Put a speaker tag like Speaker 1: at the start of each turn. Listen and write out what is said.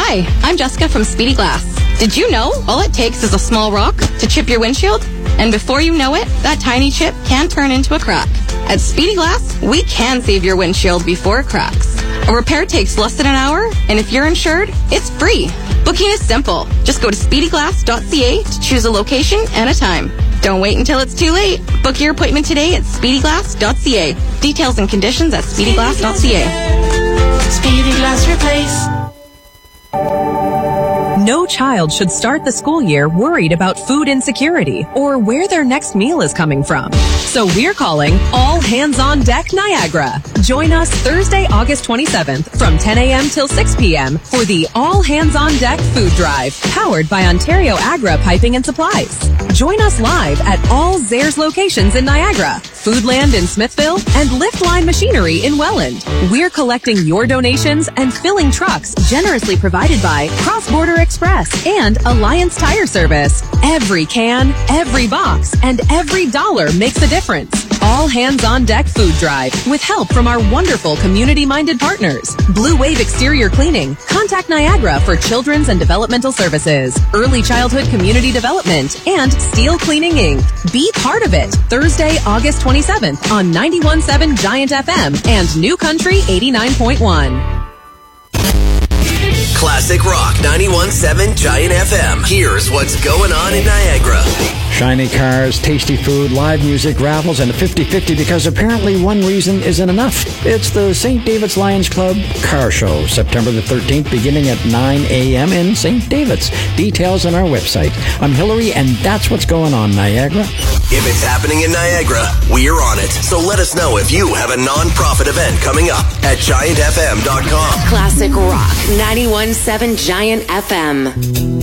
Speaker 1: Hi, I'm Jessica from Speedy Glass. Did you know all it takes is a small rock to chip your windshield? And before you know it, that tiny chip can turn into a crack. At Speedy Glass, we can save your windshield before it cracks. A repair takes less than an hour, and if you're insured, it's free. Booking is simple. Just go to speedyglass.ca to choose a location and a time. Don't wait until it's too late. Book your appointment today at speedyglass.ca. Details and conditions at speedyglass.ca.
Speaker 2: Speedy Glass Replace.
Speaker 3: No child should start the school year worried about food insecurity or where their next meal is coming from. So we're calling All Hands on Deck Niagara. Join us Thursday, August 27th from 10 a.m. till 6 p.m. for the All Hands on Deck Food Drive, powered by Ontario Agra Piping and Supplies. Join us live at all Zehrs locations in Niagara, Foodland in Smithville, and Liftline Machinery in Welland. We're collecting your donations and filling trucks generously provided by Cross Border Express and Alliance Tire Service. Every can, every box, and every dollar makes a difference. All Hands on Deck Food Drive with help from our wonderful community-minded partners. Blue Wave Exterior Cleaning, Contact Niagara for Children's and Developmental Services, Early Childhood Community Development, and Steel Cleaning Inc. Be part of it. Thursday, August 27th on 91.7 Giant FM and New Country 89.1.
Speaker 4: Classic Rock 91.7 Giant FM. Here's what's going on in Niagara.
Speaker 5: Shiny cars, tasty food, live music, raffles, and a 50-50 because apparently one reason isn't enough. It's the St. David's Lions Club Car Show, September the 13th, beginning at 9 a.m. in St. David's. Details on our website. I'm Hillary, and that's what's going on, Niagara.
Speaker 4: If it's happening in Niagara, we're on it. So let us know if you have a non-profit event coming up at giantfm.com.
Speaker 6: Classic Rock 91.7 Giant FM.